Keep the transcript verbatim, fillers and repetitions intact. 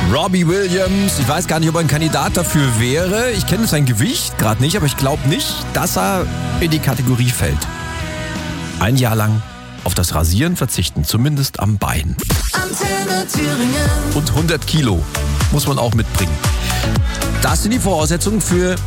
Robbie Williams, ich weiß gar nicht, ob er ein Kandidat dafür wäre. Ich kenne sein Gewicht gerade nicht, aber ich glaube nicht, dass er in die Kategorie fällt. Ein Jahr lang auf das Rasieren verzichten, zumindest am Bein. Antenne Thüringen. Und hundert Kilo muss man auch mitbringen. Das sind die Voraussetzungen für